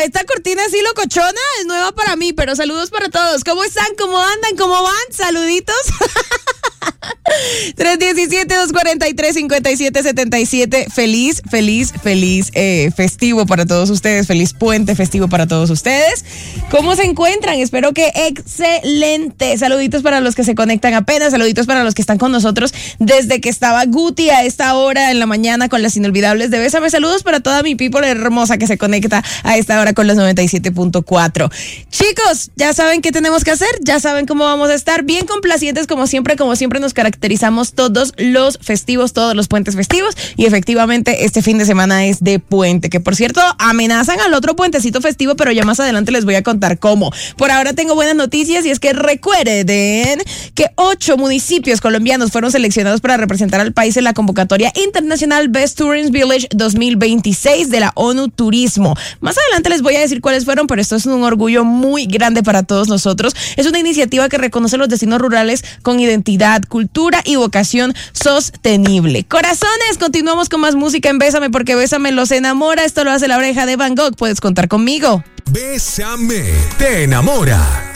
esta cortina así locochona es nueva para mí, pero saludos para todos. ¿Cómo están? ¿Cómo andan? ¿Cómo van? Saluditos. 317-243-5777. Feliz festivo para todos ustedes. Feliz puente festivo para todos ustedes. ¿Cómo se encuentran? Espero que excelente. Saluditos para los que se conectan apenas. Saluditos para los que están con nosotros desde que estaba Guti a esta hora en la mañana con las inolvidables de Bésame. Saludos para toda mi people hermosa que se conecta a esta hora con las 97.4. Chicos, ya saben qué tenemos que hacer. Ya saben cómo vamos a estar. Bien complacientes como siempre nos caracterizamos todos los festivos, todos los puentes festivos, y efectivamente este fin de semana es de puente, que por cierto amenazan al otro puentecito festivo, pero ya más adelante les voy a contar cómo. Por ahora tengo buenas noticias, y es que recuerden que 8 municipios colombianos fueron seleccionados para representar al país en la convocatoria internacional Best Tourism Village 2026 de la ONU Turismo. Más adelante les voy a decir cuáles fueron, pero esto es un orgullo muy grande para todos nosotros. Es una iniciativa que reconoce los destinos rurales con identidad, cultura y vocación sostenible. Corazones, continuamos con más música en Bésame, porque Bésame los enamora. Esto lo hace La Oreja de Van Gogh. Puedes contar conmigo. Bésame te enamora.